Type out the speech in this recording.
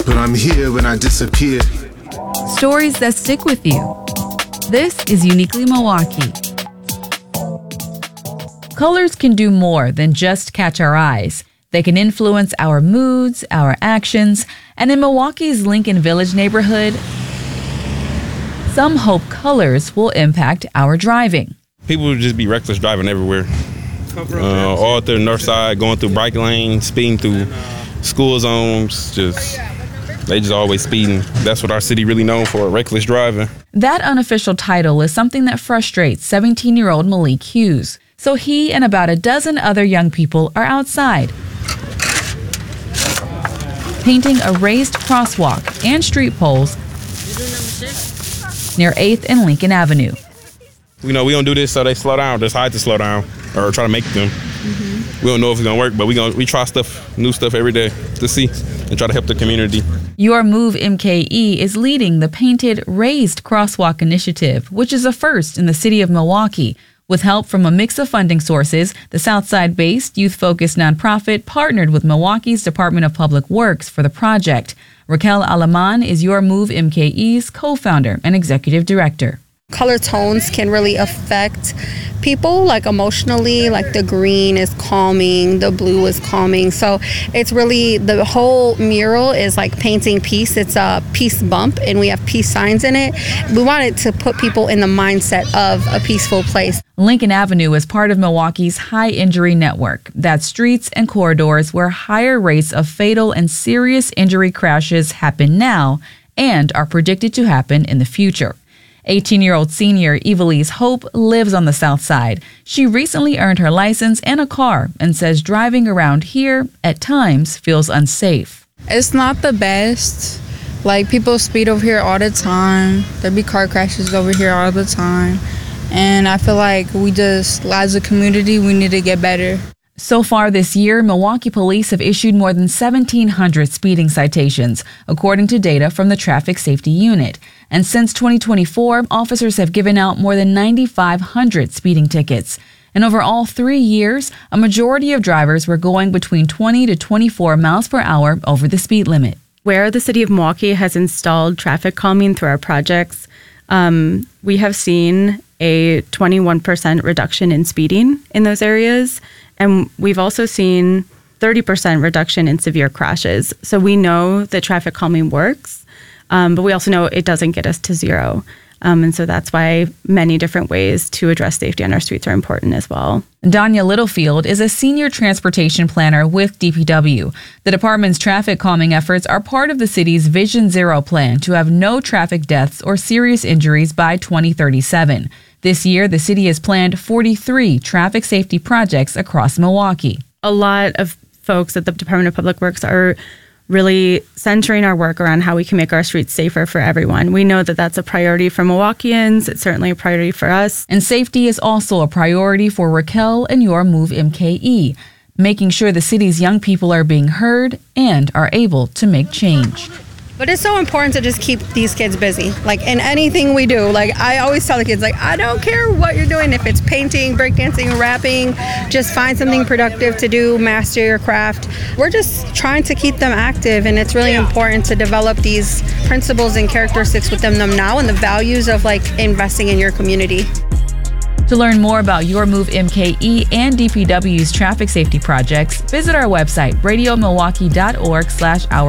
But I'm here when I disappear. Stories that stick with you. This is Uniquely Milwaukee. Colors can do more than just catch our eyes. They can influence our moods, our actions, and in Milwaukee's Lincoln Village neighborhood, some hope colors will impact our driving. People would just be reckless driving everywhere. All through the north side, going through bike lanes, speeding through school zones, they just always speeding. That's what our city really known for, reckless driving. That unofficial title is something that frustrates 17-year-old Malik Hughes. So he and about a dozen other young people are outside, painting a raised crosswalk and street poles near 8th and Lincoln Avenue. We don't do this so they slow down, decide to slow down, or try to make them. We don't know if it's gonna work, but we try new stuff every day to see and try to help the community. Your Move MKE is leading the painted raised crosswalk initiative, which is a first in the city of Milwaukee. With help from a mix of funding sources, the Southside-based, youth-focused nonprofit partnered with Milwaukee's Department of Public Works for the project. Raquel Alaman is Your Move MKE's co-founder and executive director. Color tones can really affect people, like emotionally, like the green is calming, the blue is calming. So it's really, the whole mural is like painting peace. It's a peace bump and we have peace signs in it. We wanted to put people in the mindset of a peaceful place. Lincoln Avenue is part of Milwaukee's high injury network. That's streets and corridors where higher rates of fatal and serious injury crashes happen now and are predicted to happen in the future. 18-year-old senior Evilise Hope lives on the south side. She recently earned her license and a car and says driving around here at times feels unsafe. It's not the best. Like, people speed over here all the time. There be car crashes over here all the time. And I feel like as a community, we need to get better. So far this year, Milwaukee police have issued more than 1,700 speeding citations, according to data from the Traffic Safety Unit. And since 2024, officers have given out more than 9,500 speeding tickets. And over all 3 years, a majority of drivers were going between 20 to 24 miles per hour over the speed limit. Where the city of Milwaukee has installed traffic calming through our projects, we have seen a 21% reduction in speeding in those areas. And we've also seen 30% reduction in severe crashes. So we know that traffic calming works, but we also know it doesn't get us to zero. And so that's why many different ways to address safety on our streets are important as well. Danya Littlefield is a senior transportation planner with DPW. The department's traffic calming efforts are part of the city's Vision Zero plan to have no traffic deaths or serious injuries by 2037. This year, the city has planned 43 traffic safety projects across Milwaukee. A lot of folks at the Department of Public Works are really centering our work around how we can make our streets safer for everyone. We know that that's a priority for Milwaukeeans. It's certainly a priority for us. And safety is also a priority for Raquel and Your Move MKE, making sure the city's young people are being heard and are able to make change. But it's so important to just keep these kids busy, like in anything we do. Like, I always tell the kids, like, I don't care what you're doing. If it's painting, breakdancing, rapping, just find something productive to do, master your craft. We're just trying to keep them active, and it's really important to develop these principles and characteristics within them now and the values of like investing in your community. To learn more about Your Move MKE and DPW's traffic safety projects, visit our website, radiomilwaukee.org/our